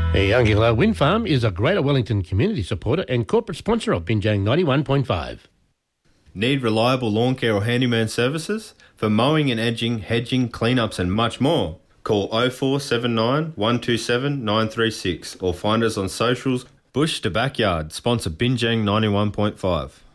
The Youngilla Wind Farm is a Greater Wellington community supporter and corporate sponsor of Binjang 91.5. Need reliable lawn care or handyman services? For mowing and edging, hedging, cleanups and much more. Call 0479 127 936 or find us on socials. Bush to Backyard, sponsor Binjang 91.5.